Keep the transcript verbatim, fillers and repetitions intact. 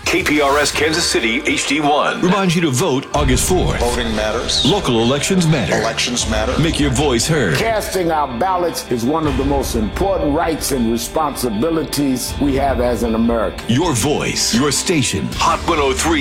K P R S Kansas City H D one reminds you to vote August fourth. Voting matters. Local elections matter. Elections matter. Make your voice heard. Casting our ballots is one of the most important rights and responsibilities we have as an American. Your voice, your station. Hot one oh three.